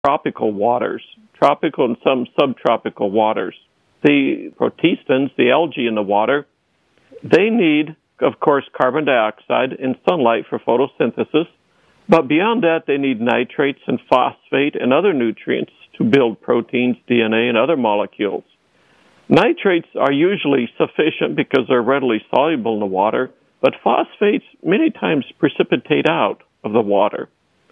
tropical waters, tropical and some subtropical waters. The protistans, the algae in the water, they need, of course, carbon dioxide and sunlight for photosynthesis, but beyond that, they need nitrates and phosphate and other nutrients to build proteins, DNA, and other molecules. Nitrates are usually sufficient because they're readily soluble in the water, but phosphates many times precipitate out of the water.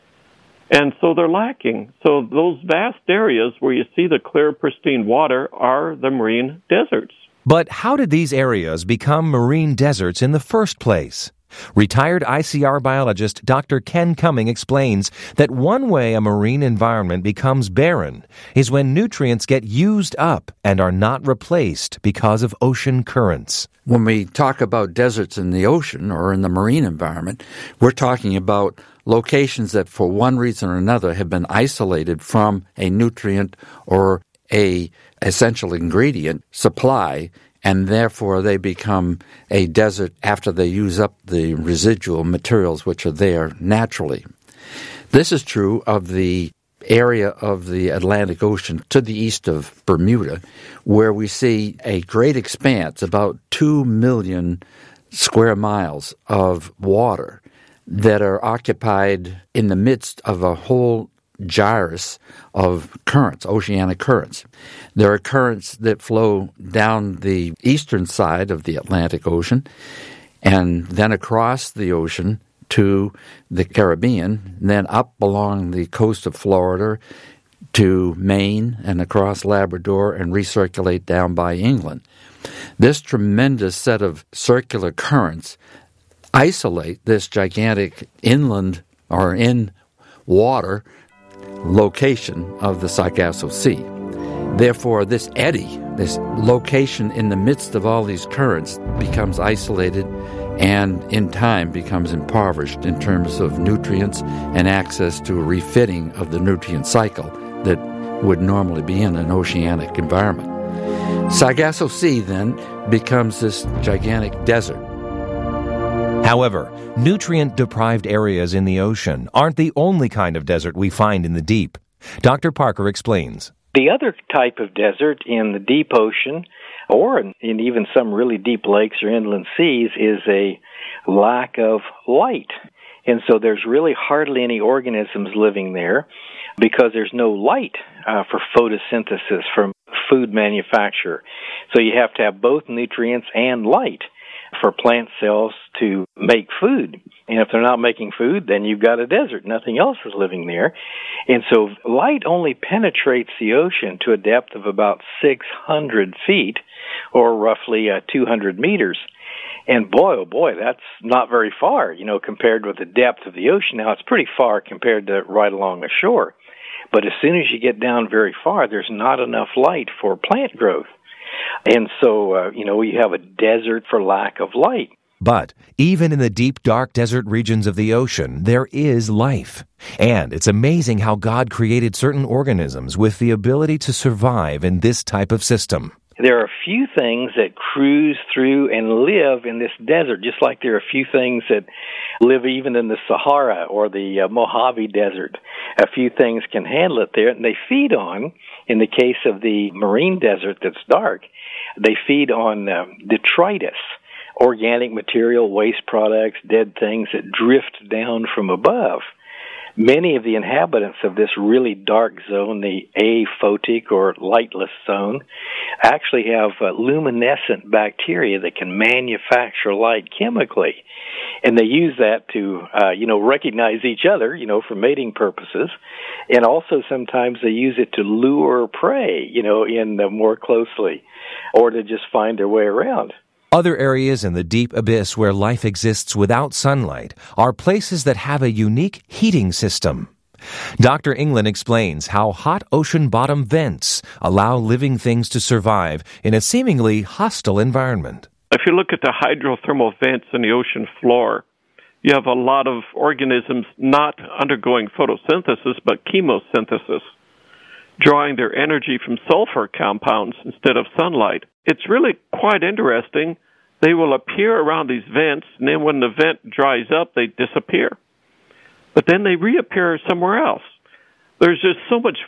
And so they're lacking. So those vast areas where you see the clear, pristine water are the marine deserts. But how did these areas become marine deserts in the first place? Retired ICR biologist Dr. Ken Cumming explains that one way a marine environment becomes barren is when nutrients get used up and are not replaced because of ocean currents. When we talk about deserts in the ocean or in the marine environment, we're talking about locations that for one reason or another have been isolated from a nutrient or a essential ingredient supply, and therefore they become a desert after they use up the residual materials which are there naturally. This is true of the area of the Atlantic Ocean to the east of Bermuda, where we see a great expanse, about 2 million square miles of water that are occupied in the midst of a whole gyrus of currents, oceanic currents. There are currents that flow down the eastern side of the Atlantic Ocean and then across the ocean to the Caribbean, and then up along the coast of Florida to Maine and across Labrador and recirculate down by England. This tremendous set of circular currents isolate this gigantic inland or in water location of the Sargasso Sea. Therefore, this eddy, this location in the midst of all these currents, becomes isolated and in time becomes impoverished in terms of nutrients and access to a refitting of the nutrient cycle that would normally be in an oceanic environment. Sargasso Sea then becomes this gigantic desert. However, nutrient-deprived areas in the ocean aren't the only kind of desert we find in the deep. Dr. Parker explains. The other type of desert in the deep ocean, or in even some really deep lakes or inland seas, is a lack of light. And so there's really hardly any organisms living there because there's no light for photosynthesis, for food manufacture. So you have to have both nutrients and light for plant cells to make food. And if they're not making food, then you've got a desert. Nothing else is living there. And so light only penetrates the ocean to a depth of about 600 feet, or roughly 200 meters. And boy, oh boy, that's not very far, compared with the depth of the ocean. Now, it's pretty far compared to right along the shore. But as soon as you get down very far, there's not enough light for plant growth. And so, you have a desert for lack of light. But even in the deep, dark desert regions of the ocean, there is life. And it's amazing how God created certain organisms with the ability to survive in this type of system. There are a few things that cruise through and live in this desert, just like there are a few things that live even in the Sahara or the Mojave Desert. A few things can handle it there, and they feed on, in the case of the marine desert that's dark, they feed on detritus, organic material, waste products, dead things that drift down from above. Many of the inhabitants of this really dark zone, the aphotic or lightless zone, actually have luminescent bacteria that can manufacture light chemically. And they use that to, recognize each other, for mating purposes. And also sometimes they use it to lure prey, in more closely, or to just find their way around. Other areas in the deep abyss where life exists without sunlight are places that have a unique heating system. Dr. England explains how hot ocean bottom vents allow living things to survive in a seemingly hostile environment. If you look at the hydrothermal vents in the ocean floor, you have a lot of organisms not undergoing photosynthesis but chemosynthesis, drawing their energy from sulfur compounds instead of sunlight. It's really quite interesting. They will appear around these vents, and then when the vent dries up, they disappear. But then they reappear somewhere else. There's just so much